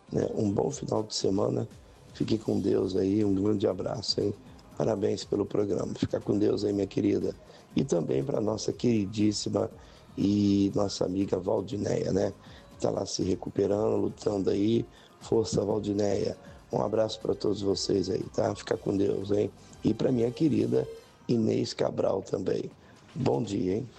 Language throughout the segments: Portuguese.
né? Um bom final de semana. Fique com Deus aí, um grande abraço, hein? Parabéns pelo programa. Fica com Deus aí, minha querida. E também para nossa queridíssima e nossa amiga Valdineia, né? Está lá se recuperando, lutando aí. Força, Valdineia. Um abraço para todos vocês aí, tá? Fica com Deus, hein? E para minha querida Inês Cabral também. Bom dia, hein?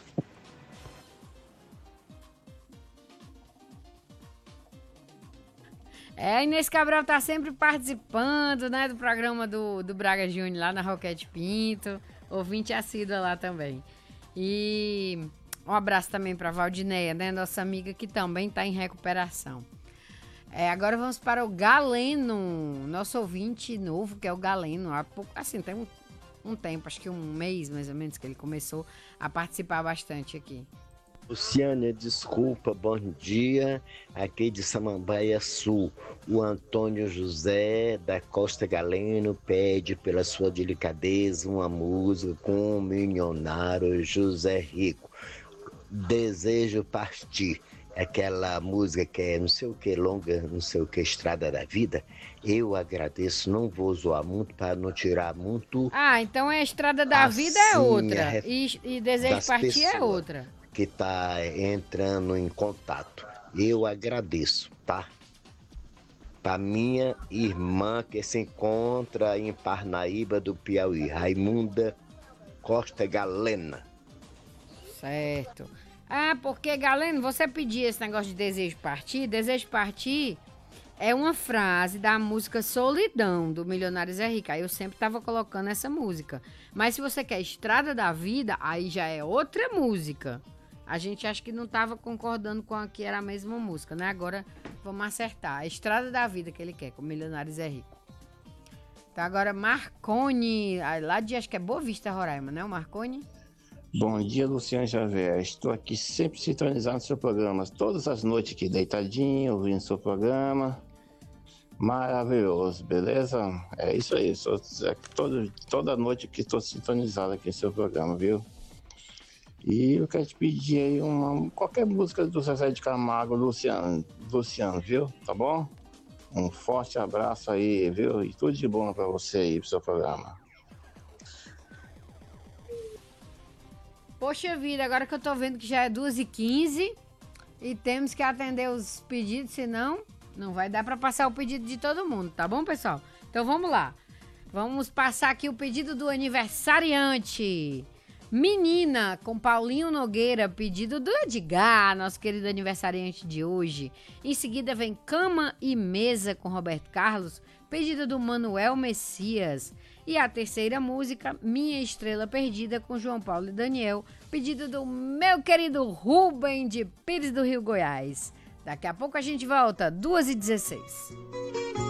A Inês Cabral tá sempre participando, né, do programa do Braga Júnior lá na Roquete Pinto. Ouvinte assídua lá também. E um abraço também pra Valdineia, né, nossa amiga que também tá em recuperação. Agora vamos para o Galeno, nosso ouvinte novo, que é o Galeno. Há pouco, assim, tem um tempo, acho que um mês mais ou menos, que ele começou a participar bastante aqui. Luciana, desculpa, bom dia. Aqui de Samambaia Sul, o Antônio José da Costa Galeno pede pela sua delicadeza uma música com o milionário José Rico. Desejo partir. Aquela música que é não sei o que, longa, não sei o que, Estrada da Vida. Eu agradeço, não vou zoar muito para não tirar muito. Ah, então a Estrada da Vida é outra. E Desejo Partir é outra. Que tá entrando em contato. Eu agradeço, tá? Para minha irmã que se encontra em Parnaíba do Piauí, Raimunda Costa Galena. Certo. Ah, porque, Galeno, você pedia esse negócio de Desejo Partir. Desejo Partir é uma frase da música Solidão, do Milionário Zé Rico. Aí eu sempre tava colocando essa música. Mas se você quer Estrada da Vida, aí já é outra música. A gente acha que não tava concordando com a que era a mesma música, né? Agora vamos acertar. A Estrada da Vida que ele quer, com o Milionário Zé Rico. Então agora Marconi, lá de acho que é Boa Vista, Roraima, né? O Marconi? Bom dia, Luciano Xavier. Estou aqui sempre sintonizado no seu programa. Todas as noites aqui, deitadinho, ouvindo seu programa. Maravilhoso, beleza? É isso aí. Toda noite que estou sintonizado aqui no seu programa, viu? E eu quero te pedir aí qualquer música do Zezé de Camargo, Luciano, viu? Tá bom? Um forte abraço aí, viu? E tudo de bom para você aí, pro seu programa. Poxa vida, agora que eu tô vendo que já é 2h15 e temos que atender os pedidos, senão não vai dar pra passar o pedido de todo mundo, tá bom, pessoal? Então vamos lá. Vamos passar aqui o pedido do aniversariante. Menina, com Paulinho Nogueira, pedido do Edgar, nosso querido aniversariante de hoje. Em seguida vem Cama e Mesa com Roberto Carlos, pedido do Manuel Messias. E a terceira música, Minha Estrela Perdida, com João Paulo e Daniel, pedido do meu querido Rubem de Pires do Rio, Goiás. Daqui a pouco a gente volta, 2h16.